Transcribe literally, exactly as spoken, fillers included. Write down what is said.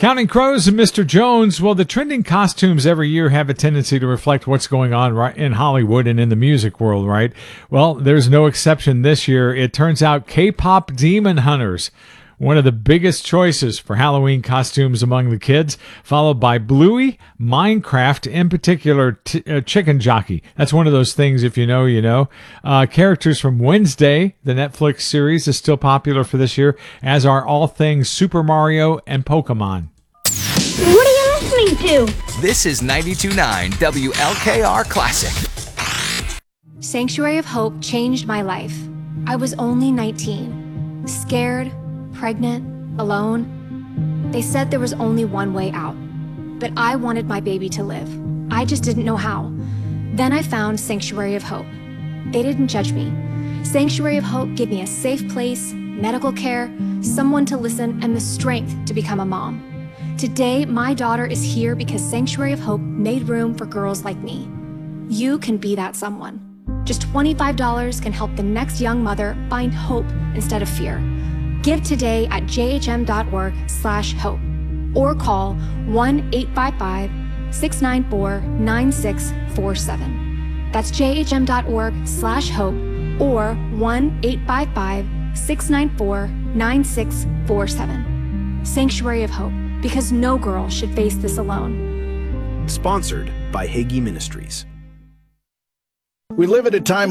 Counting Crows and Mister Jones. Well, the trending costumes every year have a tendency to reflect what's going on right in Hollywood and in the music world, right? Well, there's no exception this year. It turns out K-pop Demon Hunters, one of the biggest choices for Halloween costumes among the kids, followed by Bluey, Minecraft, in particular, t- uh, Chicken Jockey. That's one of those things, if you know, you know. Uh, characters from Wednesday, the Netflix series, is still popular for this year, as are all things Super Mario and Pokemon. What are you listening to? This is ninety-two point nine W L K R Classic. Sanctuary of Hope changed my life. I was only nineteen, scared, pregnant, alone. They said there was only one way out, but I wanted my baby to live. I just didn't know how. Then I found Sanctuary of Hope. They didn't judge me. Sanctuary of Hope gave me a safe place, medical care, someone to listen, and the strength to become a mom. Today, my daughter is here because Sanctuary of Hope made room for girls like me. You can be that someone. Just twenty-five dollars can help the next young mother find hope instead of fear. Give today at jhm.org slash hope or call one eight five five, six nine four, nine six four seven. That's jhm.org slash hope or one eight five five, six nine four, nine six four seven. Sanctuary of Hope, because no girl should face this alone. Sponsored by Hagee Ministries. We live at a time